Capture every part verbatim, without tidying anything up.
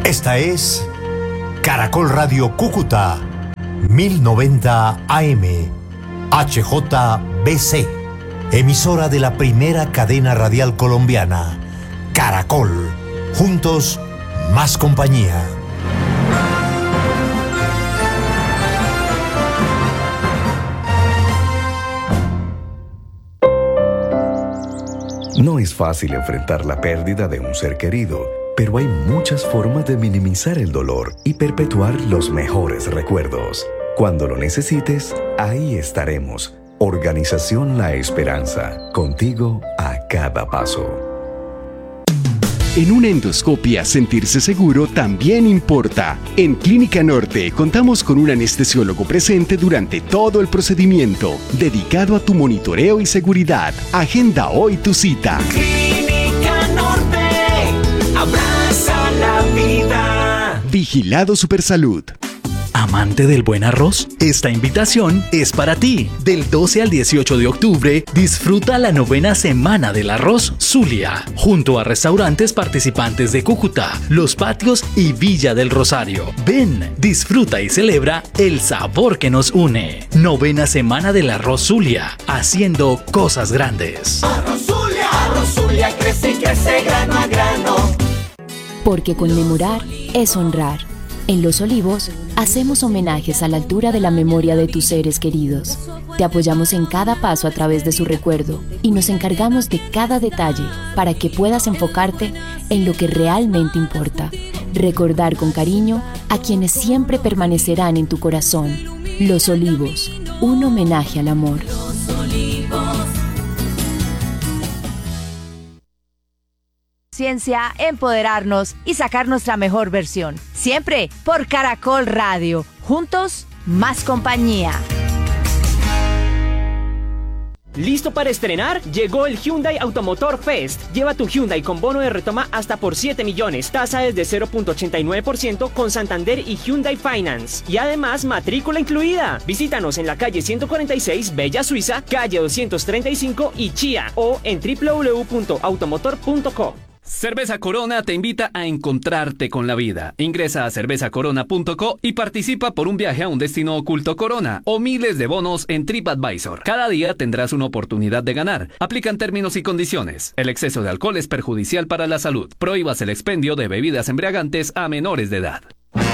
Esta es Caracol Radio Cúcuta, mil noventa A M, H J B C, emisora de la primera cadena radial colombiana, Caracol, juntos, más compañía. No es fácil enfrentar la pérdida de un ser querido, pero hay muchas formas de minimizar el dolor y perpetuar los mejores recuerdos. Cuando lo necesites, ahí estaremos. Organización La Esperanza, contigo a cada paso. En una endoscopia, sentirse seguro también importa. En Clínica Norte contamos con un anestesiólogo presente durante todo el procedimiento, dedicado a tu monitoreo y seguridad. Agenda hoy tu cita. Clínica Norte, abraza la vida. Vigilado Supersalud. ¿Amante del buen arroz? Esta invitación es para ti. Del doce al dieciocho de octubre, disfruta la novena Semana del Arroz Zulia, junto a restaurantes participantes de Cúcuta, Los Patios y Villa del Rosario. Ven, disfruta y celebra el sabor que nos une. Novena Semana del Arroz Zulia, haciendo cosas grandes. Arroz Zulia, Arroz Zulia crece y crece grano a grano. Porque conmemorar es honrar. En Los Olivos, hacemos homenajes a la altura de la memoria de tus seres queridos. Te apoyamos en cada paso a través de su recuerdo y nos encargamos de cada detalle para que puedas enfocarte en lo que realmente importa. Recordar con cariño a quienes siempre permanecerán en tu corazón. Los Olivos, un homenaje al amor. Los Olivos. Ciencia, empoderarnos y sacar nuestra mejor versión. Siempre por Caracol Radio. Juntos, más compañía. ¿Listo para estrenar? Llegó el Hyundai Automotor Fest. Lleva tu Hyundai con bono de retoma hasta por siete millones. Tasa desde cero punto ochenta y nueve por ciento con Santander y Hyundai Finance. Y además, matrícula incluida. Visítanos en la calle ciento cuarenta y seis, Bella Suiza, calle doscientos treinta y cinco y Chía, o en doble u doble u doble u punto automotor punto com. Cerveza Corona te invita a encontrarte con la vida. Ingresa a cerveza corona punto co y participa por un viaje a un destino oculto Corona o miles de bonos en TripAdvisor. Cada día tendrás una oportunidad de ganar. Aplican términos y condiciones. El exceso de alcohol es perjudicial para la salud. Prohíbas el expendio de bebidas embriagantes a menores de edad.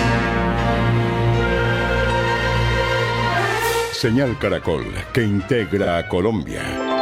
Señal Caracol, que integra a Colombia.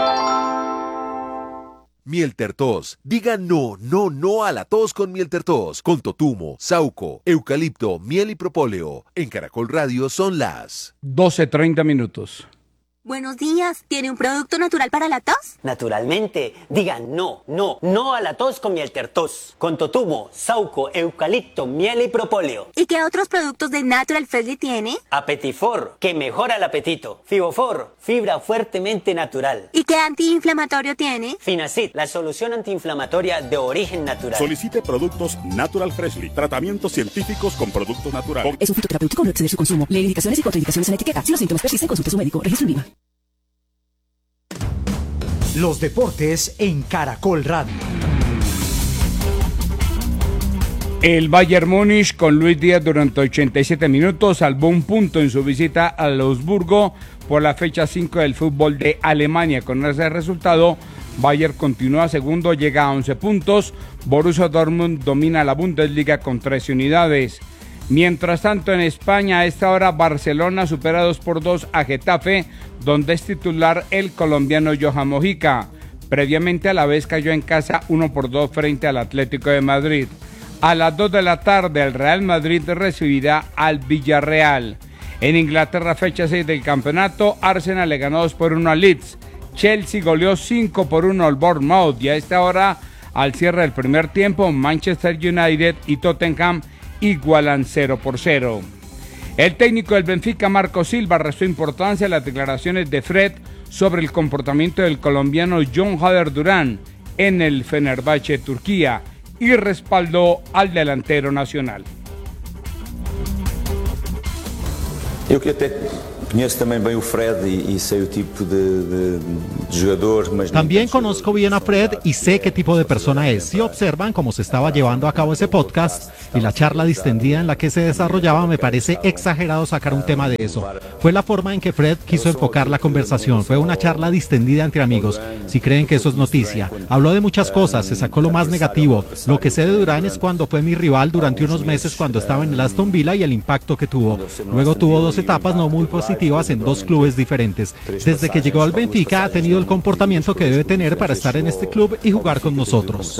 Miel Tertos. Diga no, no, no a la tos con Miel Tertos. Con totumo, sauco, eucalipto, miel y propóleo. En Caracol Radio son las doce treinta minutos. Buenos días. ¿Tiene un producto natural para la tos? Naturalmente. Diga no, no, no a la tos con Miel Tertos. Con totumo, sauco, eucalipto, miel y propóleo. ¿Y qué otros productos de Natural Freshly tiene? Apetifor, que mejora el apetito. Fibofor, fibra fuertemente natural. ¿Y qué antiinflamatorio tiene? Finacid, la solución antiinflamatoria de origen natural. Solicite productos Natural Freshly. Tratamientos científicos con productos naturales. Es un fitoterapéutico, no exceder su consumo. Lee indicaciones y contraindicaciones en la etiqueta. Si los síntomas persisten, consulte a su médico. Registro INVIMA. Los deportes en Caracol Radio. El Bayern Múnich con Luis Díaz durante ochenta y siete minutos salvó un punto en su visita a Augsburgo por la fecha cinco del fútbol de Alemania. Con ese resultado, Bayern continúa segundo, llega a once puntos. Borussia Dortmund domina la Bundesliga con trece unidades. Mientras tanto, en España, a esta hora Barcelona supera dos por dos a Getafe, donde es titular el colombiano Johan Mojica. Previamente, a la vez cayó en casa uno por dos frente al Atlético de Madrid. A las dos de la tarde, el Real Madrid recibirá al Villarreal. En Inglaterra, fecha seis del campeonato, Arsenal le ganó dos por uno al Leeds. Chelsea goleó cinco por uno al Bournemouth. Y a esta hora, al cierre del primer tiempo, Manchester United y Tottenham igualan cero por cero. El técnico del Benfica, Marco Silva, restó importancia a las declaraciones de Fred sobre el comportamiento del colombiano John Hader Durán en el Fenerbahce, Turquía, y respaldó al delantero nacional. Io credo che Conheço também bem o Fred e, e sei o tipo de, de, de jogador. Mas También conozco bien a Fred y sé qué tipo de persona es. Si observan cómo se estaba llevando a cabo ese podcast y la charla distendida en la que se desarrollaba, me parece exagerado sacar un tema de eso. Fue la forma en que Fred quiso enfocar la conversación. Fue una charla distendida entre amigos. Si creen que eso es noticia. Habló de muchas cosas, se sacó lo más negativo. Lo que sé de Durán es cuando fue mi rival durante unos meses cuando estaba en el Aston Villa y el impacto que tuvo. Luego tuvo dos etapas no muy positivas en dos clubes diferentes. Desde que llegó al Benfica ha tenido el comportamiento que debe tener para estar en este club y jugar con nosotros.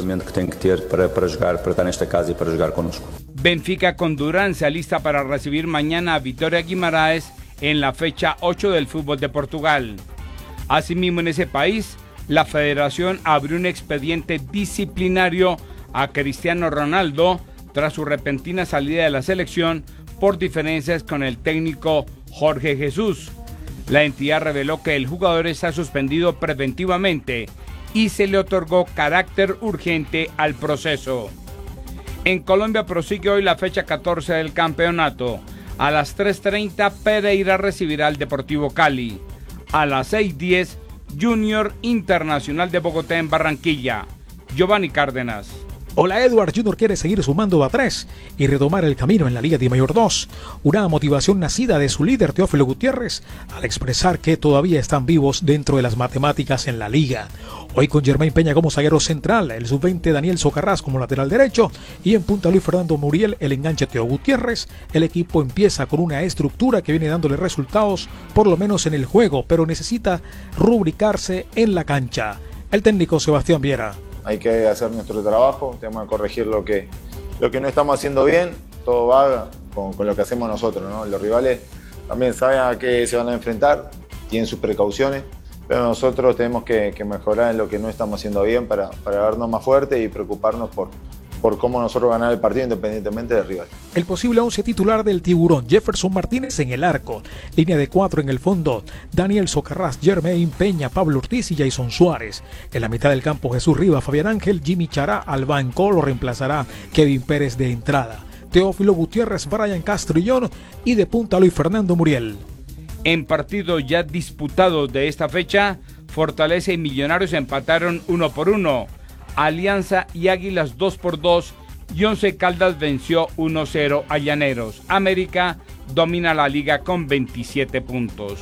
Benfica con Durán se alista para recibir mañana a Vitória Guimaraes en la fecha ocho del fútbol de Portugal. Asimismo, en ese país, la federación abrió un expediente disciplinario a Cristiano Ronaldo tras su repentina salida de la selección por diferencias con el técnico Jorge Jesús. La entidad reveló que el jugador está suspendido preventivamente y se le otorgó carácter urgente al proceso. En Colombia prosigue hoy la fecha catorce del campeonato. A las tres treinta Pereira recibirá al Deportivo Cali. A las seis diez Junior Internacional de Bogotá en Barranquilla. Giovanni Cárdenas. Hola Edward, Junior quiere seguir sumando a tres y retomar el camino en la Liga de Mayor dos. Una motivación nacida de su líder Teófilo Gutiérrez al expresar que todavía están vivos dentro de las matemáticas en la Liga. Hoy con Germain Peña como zaguero central, el sub veinte Daniel Socarrás como lateral derecho y en punta Luis Fernando Muriel, el enganche Teo Gutiérrez. El equipo empieza con una estructura que viene dándole resultados, por lo menos en el juego, pero necesita rubricarse en la cancha. El técnico Sebastián Viera. Hay que hacer nuestro trabajo, tenemos que corregir lo que, lo que no estamos haciendo bien, todo va con, con lo que hacemos nosotros, ¿no? Los rivales también saben a qué se van a enfrentar, tienen sus precauciones, pero nosotros tenemos que, que mejorar en lo que no estamos haciendo bien para, para vernos más fuertes y preocuparnos por, por cómo nosotros ganar el partido independientemente del rival. El posible once titular del Tiburón: Jefferson Martínez en el arco, línea de cuatro en el fondo, Daniel Socarrás, Germain Peña, Pablo Ortiz y Jason Suárez. En la mitad del campo Jesús Rivas, Fabián Ángel, Jimmy Chará al banco, lo reemplazará Kevin Pérez de entrada. Teófilo Gutiérrez, Brian Castrillón y de punta Luis Fernando Muriel. En partido ya disputado de esta fecha, Fortaleza y Millonarios empataron uno por uno. Alianza y Águilas dos por dos y Once Caldas venció uno cero a Llaneros. América domina la liga con veintisiete puntos.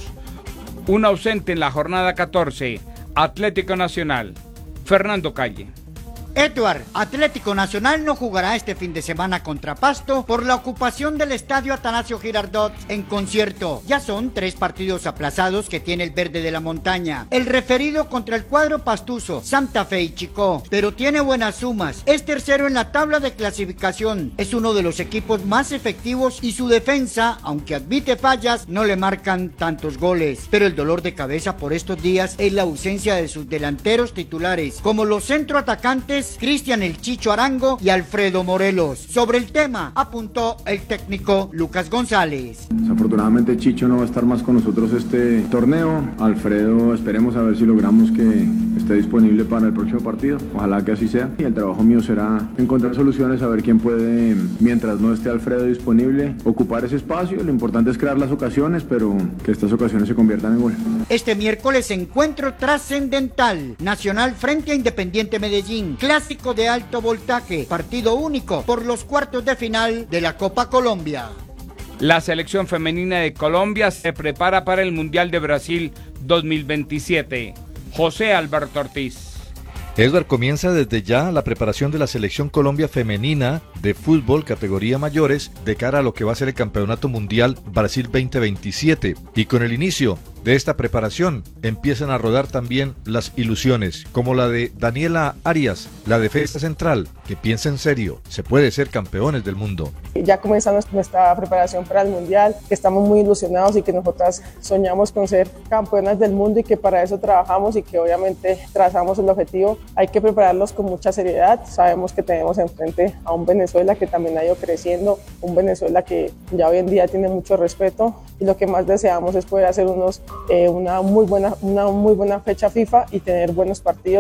Un ausente en la jornada catorce, Atlético Nacional. Fernando Calle. Edward, Atlético Nacional no jugará este fin de semana contra Pasto por la ocupación del estadio Atanasio Girardot en concierto. Ya son tres partidos aplazados que tiene el verde de la montaña. El referido contra el cuadro pastuso, Santa Fe y Chicó, pero tiene buenas sumas. Es tercero en la tabla de clasificación. Es uno de los equipos más efectivos y su defensa, aunque admite fallas, no le marcan tantos goles. Pero el dolor de cabeza por estos días es la ausencia de sus delanteros titulares, como los centroatacantes Cristian El Chicho Arango y Alfredo Morelos. Sobre el tema apuntó el técnico Lucas González. Desafortunadamente Chicho no va a estar más con nosotros este torneo. Alfredo, esperemos a ver si logramos que esté disponible para el próximo partido. Ojalá que así sea. Y el trabajo mío será encontrar soluciones, a ver quién puede, mientras no esté Alfredo disponible, ocupar ese espacio. Lo importante es crear las ocasiones, pero que estas ocasiones se conviertan en gol. Este miércoles encuentro trascendental. Nacional frente a Independiente Medellín. Clásico de alto voltaje, partido único por los cuartos de final de la Copa Colombia. La selección femenina de Colombia se prepara para el Mundial de Brasil dos mil veintisiete. José Alberto Ortiz. Edward, comienza desde ya la preparación de la selección Colombia femenina de fútbol categoría mayores de cara a lo que va a ser el Campeonato Mundial Brasil veinte veintisiete. Y con el inicio de esta preparación empiezan a rodar también las ilusiones, como la de Daniela Arias, la defensa central, que piensa en serio, se puede ser campeones del mundo. Ya comenzamos nuestra preparación para el Mundial, que estamos muy ilusionados y que nosotras soñamos con ser campeonas del mundo y que para eso trabajamos y que obviamente trazamos el objetivo. Hay que prepararlos con mucha seriedad, sabemos que tenemos enfrente a un Venezuela que también ha ido creciendo, un Venezuela que ya hoy en día tiene mucho respeto y lo que más deseamos es poder hacer unos, eh, una, muy buena, una muy buena fecha FIFA y tener buenos partidos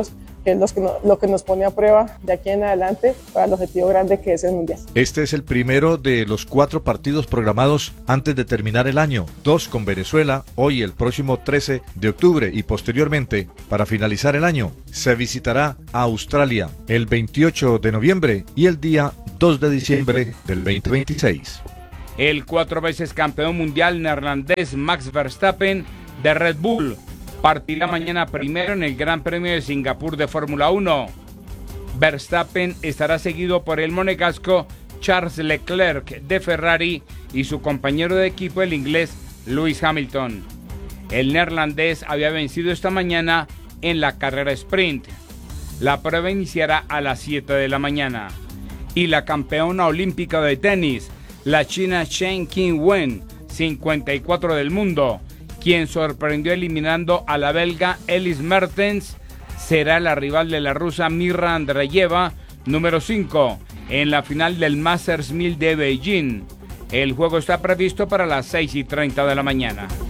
que es lo que, no, lo que nos pone a prueba de aquí en adelante para el objetivo grande que es el Mundial. Este es el primero de los cuatro partidos programados antes de terminar el año, dos con Venezuela, hoy el próximo trece de octubre y posteriormente, para finalizar el año, se visitará a Australia el veintiocho de noviembre y el día dos de diciembre del veinte veintiséis. El cuatro veces campeón mundial neerlandés Max Verstappen de Red Bull partirá mañana primero en el Gran Premio de Singapur de Fórmula uno. Verstappen estará seguido por el monegasco Charles Leclerc de Ferrari y su compañero de equipo, el inglés Lewis Hamilton. El neerlandés había vencido esta mañana en la carrera sprint. La prueba iniciará a las siete de la mañana. Y la campeona olímpica de tenis, la china Chen Qinwen, cincuenta y cuatro del mundo, quien sorprendió eliminando a la belga Elise Mertens, será la rival de la rusa Mirra Andreeva, número cinco, en la final del Masters mil de Beijing. El juego está previsto para las seis y treinta de la mañana.